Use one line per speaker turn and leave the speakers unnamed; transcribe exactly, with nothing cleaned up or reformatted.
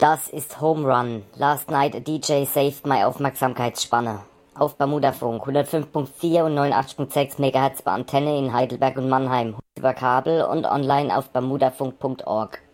Das ist Home Run. Last night a D J saved my Aufmerksamkeitsspanne. Auf Bermudafunk hundertfünf Komma vier und neunundachtzig Komma sechs Megahertz bei Antenne in Heidelberg und Mannheim, über Kabel und online auf bermudafunk punkt org.